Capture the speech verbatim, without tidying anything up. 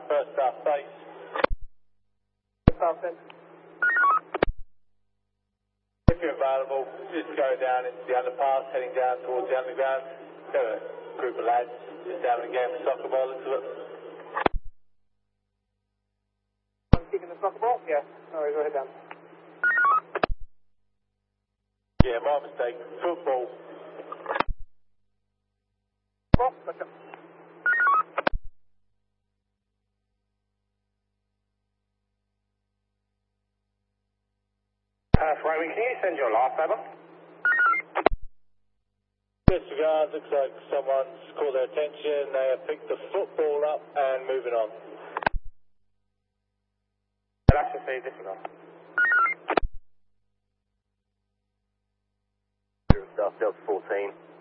first staff base. Staff then. If you're available, just go down into the underpass, heading down towards the underground. Got a group of lads just down again for soccer ball into it. I'm kicking the soccer ball? Yeah. Alright, go ahead down. Yeah, my mistake. Football. Ball? Gotcha. Uh, Raymond, can you send your life over? Disregard, looks like someone's called their attention. They have picked the football up and moving on. That's just a disregard. Staff Delta fourteen.